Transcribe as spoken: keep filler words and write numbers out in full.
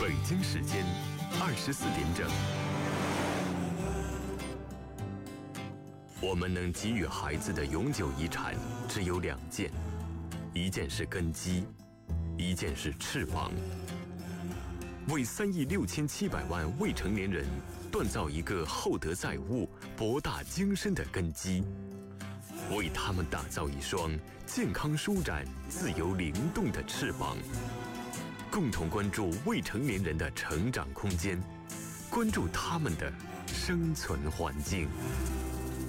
北京时间二十四点整，我们能给予孩子的永久遗产只有两件，一件是根基，一件是翅膀。为三亿六千七百万未成年人锻造一个厚德载物、博大精深的根基，为他们打造一双健康舒展、自由灵动的翅膀。共同关注未成年人的成长空间，关注他们的生存环境。